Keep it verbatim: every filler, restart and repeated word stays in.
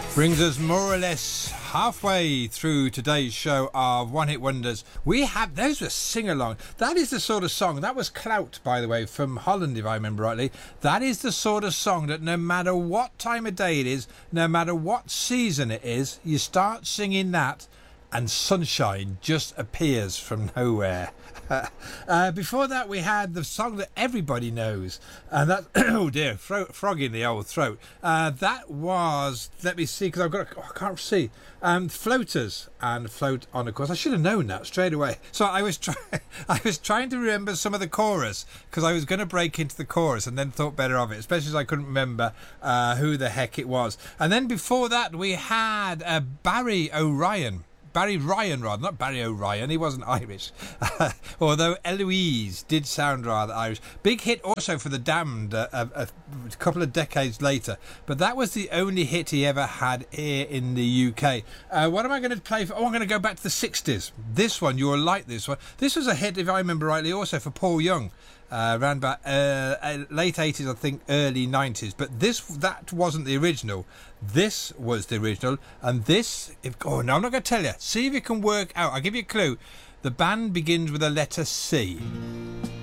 Brings us more or less halfway through today's show of One Hit Wonders. We have, those were sing-along. That is the sort of song, that was Clout, by the way, from Holland, if I remember rightly. That is the sort of song that no matter what time of day it is, no matter what season it is, you start singing that and sunshine just appears from nowhere. uh, before that, we had the song that everybody knows, and that oh dear, throat, frog in the old throat. Uh, that was, let me see, because I've got, oh, I can't see. Um, Floaters and Float On. Of course, I should have known that straight away. So I was trying, I was trying to remember some of the chorus because I was going to break into the chorus, and then thought better of it, especially as I couldn't remember uh, who the heck it was. And then before that, we had uh, Barry O'Ryan. Barry Ryan, rather, not Barry O'Ryan. He wasn't Irish. Although Eloise did sound rather Irish. Big hit also for The Damned uh, a, a couple of decades later. But that was the only hit he ever had here in the U K. Uh, what am I going to play for? Oh, I'm going to go back to the sixties. This one, you'll like this one. This was a hit, if I remember rightly, also for Paul Young. Uh, around about uh, late eighties, I think, early nineties. But this, that wasn't the original. This was the original. And this, if, oh no, I'm not going to tell you. See if you can work out. I'll give you a clue. The band begins with a letter C.